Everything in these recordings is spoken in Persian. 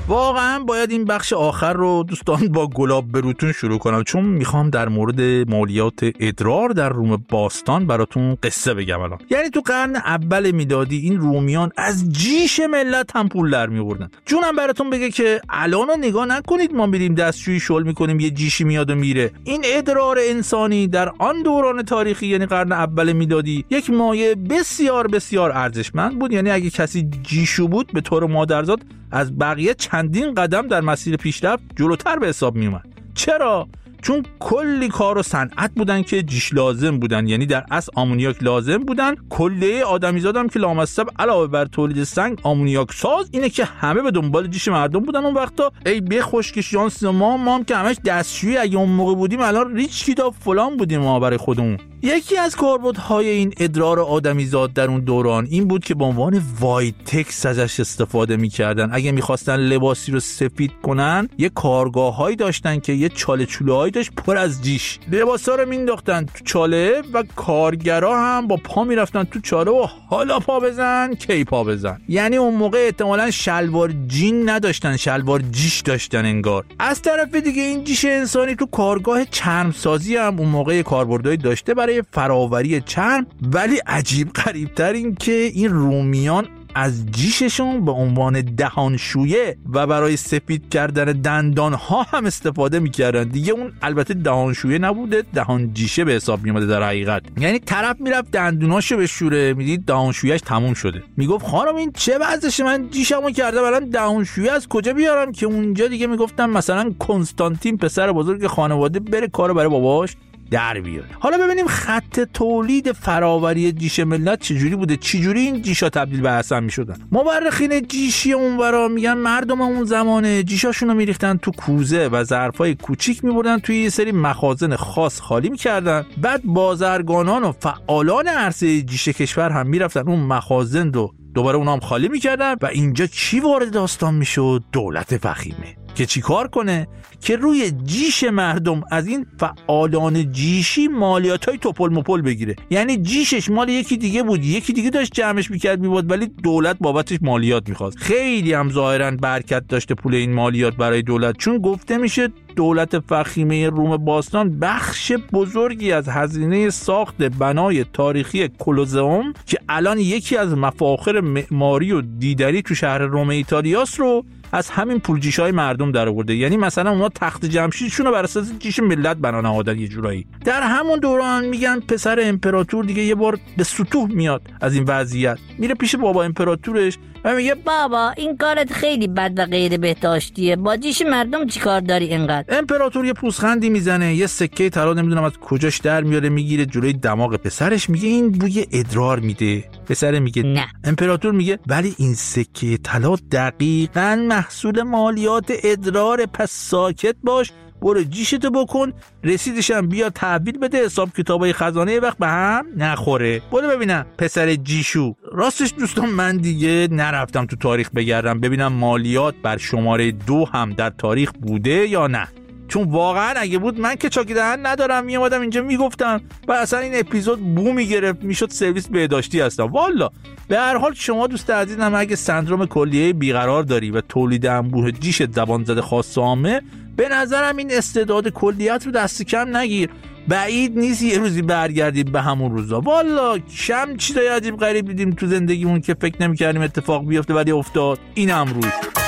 واقعا باید این بخش آخر رو دوستان با گلاب بروتون شروع کنم، چون میخوام در مورد مالیات ادرار در روم باستان براتون قصه بگم الان. یعنی تو قرن اول میلادی این رومیان از جیش ملت هم پول در می‌آوردن. جونم براتون بگه که الانو نگاه نکنید ما میریم دستشویی شل میکنیم یه جیشی میاد و میره. این ادرار انسانی در آن دوران تاریخی یعنی قرن اول میلادی یک مایه بسیار بسیار ارزشمند بود. یعنی اگه کسی جیشو بود به طور مادرزاد از بقیه چندین قدم در مسیر پیشرفت جلوتر به حساب می اومد. چرا؟ چون کلی کار و صنعت بودن که جیش لازم بودن، یعنی در اصل آمونیاک لازم بودن. کلیه آدمیزاد هم که لامصب علاوه بر تولید سنگ آمونیاک ساز اینه که همه به دنبال جیش مردم بودن اون وقتا. ای به خوشک شانس ما هم که همش دستشویی اگه اون موقع بودیم الان ریچ کتاب فلان بودیم ما برای خودمون. یکی از کاربردهای این ادرار آدمیزاد در اون دوران این بود که به عنوان وایتکس ازش استفاده می‌کردن. اگه می‌خواستن لباسی رو سفید کنن یه کارگاه‌هایی داشتن که یه چاله چوله‌هایی داشت پر از جیش. لباسا رو مینداختن تو چاله و کارگرا هم با پا میرفتن تو چاله و حالا پا بزن کی پا بزن. یعنی اون موقع احتمالاً شلوار جین نداشتن، شلوار جیش داشتن انگار. از طرف دیگه این جیش انسانی تو کارگاه چرمسازی هم اون موقع کاربردی داشته برای فراوری چرم. ولی عجیب غریب‌تر این که این رومیان از جیششون به عنوان دهانشویه و برای سفید کردن دندانها هم استفاده میکردن. دیگه اون البته دهانشویه نبوده، دهان جیشه به حساب میومده در حقیقت. یعنی طرف میرفت دندوناشو بشوره میدید دهانشویهش تموم شده، میگفت خانم این چه وضعشه، من جیشمو کردم الان دهانشویه از کجا بیارم؟ که اونجا دیگه میگفتم مثلا کنستانتین پسر بزرگ خانواده بره کارو برای باباش در بیاره. حالا ببینیم خط تولید فراوری جیش ملت چجوری بوده، چجوری این جیشا تبدیل به حسن میشدن. مورخین جیشی اونورا میگن مردم اون زمانه جیشاشون رو میریختن تو کوزه و ظرفای کوچیک میبردن توی یه سری مخازن خاص خالی میکردن. بعد بازرگانان و فعالان عرصه جیش کشور هم میرفتن اون مخازن رو دوباره اونا هم خالی میکردن و اینجا چی وارد داستان میشد؟ دولت فخیمه که چی کار کنه؟ که روی جیش مردم از این فعالان جیشی مالیاتای توپل مپل بگیره. یعنی جیشش مال یکی دیگه بود، یکی دیگه داشت جمعش میکرد میبود، ولی دولت بابتش مالیات میخواست. خیلی هم ظاهرا برکت داشته پول این مالیات برای دولت، چون گفته میشه دولت فخیمه روم باستان بخش بزرگی از هزینه ساخت بنای تاریخی کولوزئوم که الان یکی از مفاخر معماری و دیداری تو شهر روم ایتالیاس رو از همین پول جیشای مردم در آورده. یعنی مثلا اونا تخت جمشیدشون رو بر اساس جیش ملت بنا نهادن یه جورایی. در همون دوران میگن پسر امپراتور دیگه یه بار به سطوح میاد از این وضعیت، میره پیش بابا امپراتورش و میگه بابا این کارت خیلی بد و غیر بهداشتیه، با جیش مردم چیکار داری اینقدر؟ امپراتور یه پوزخندی میزنه، یه سکه طلا نمیدونم از کجاش در میاره میگیره جلوی دماغ پسرش، میگه این بوی ادرار میده. پسر میگه نه. امپراتور میگه ولی این سکه طلا دقیقاً محصول مالیات ادرار، پس ساکت باش، برو جیشتو بکن، رسیدشم بیا تحویل بده، حساب کتابای خزانه وقت به هم نخوره. برو ببینم پسر جیشو. راستش دوستان من دیگه نرفتم تو تاریخ بگردم ببینم مالیات بر شماره 2 هم در تاریخ بوده یا نه، چون واقعا اگه بود من که چاکی دهن ندارم میومدم اینجا میگفتم و اصلا این اپیزود بو میگرفت، میشد سرویس بهداشتی هستم والا. به هر حال شما دوست عزیزم اگه سندروم کلیه بیقرار داری و تولید انبوه جیش زبان زده خاص عامه، به نظرم این استعداد کلیت رو دست کم نگیر. بعید نیست یه روزی برگردیم به همون روزا. والا کم چیزای عجیب غریب دیدیم تو زندگیمون که فکر نمی‌کردیم اتفاق بیفته ولی افتاد. این امروز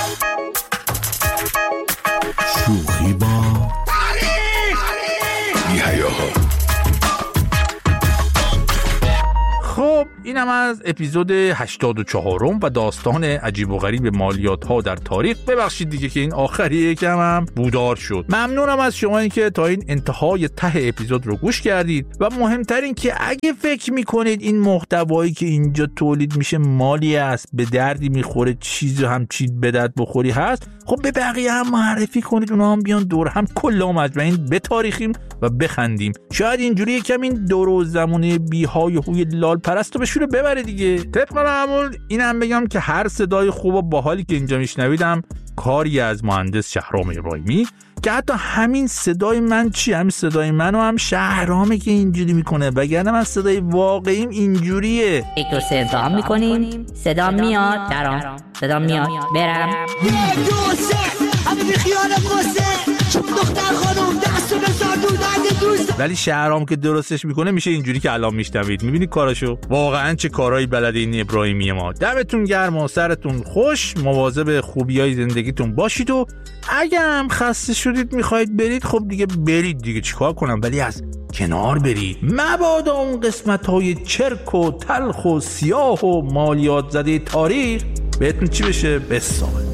شوخی با بی‌حیاها. خب اینم از اپیزود 84 و داستان عجیب و غریب مالیات ها در تاریخ. ببخشید دیگه که این آخری یکم هم بودار شد. ممنونم از شما که تا این انتهای ته اپیزود رو گوش کردید و مهمتر این که اگه فکر میکنید این محتوایی که اینجا تولید میشه مالی است، به دردی میخوره، چیزی هم چیز به درد بخوری هست، خب به بقیه هم معرفی کنید، اونا هم بیان دور هم کلا مجمعین بتاریخیم و بخندیم. شاید اینجوری یکم این دور و زمونه بی‌های هوی لال پرستو به شوره ببره دیگه. طبق معمول اینم بگم که هر صدای خوب و باحالی که اینجا میشنویدم کاری از مهندس شهرام ابراهیمی که حتی همین صدای من همین صدای منو هم شهرامه که اینجوری میکنه، وگرنه من صدای واقعیم اینجوریه. یک دو سه امتحان میکنیم. صدا میاد درام، صدا میاد برم. یک دو سه همه بی خیال قصه چون دختر خانم دستو بزار دودن دوست. ولی شهرام که درستش میکنه میشه اینجوری که الان میشنوید. میبینید کاراشو؟ واقعا چه کارهایی بلده این ابراهیمی ما. دمتون گرم و سرتون خوش، مواظب خوبیای زندگیتون باشید و اگه هم خسته شدید میخواید برید خب دیگه برید دیگه، چیکار کنم، ولی از کنار برید، مبادا اون قسمت‌های چرک و تلخ و سیاه و مالیات زده تاریخ بهتون چی بشه؟ بسامه.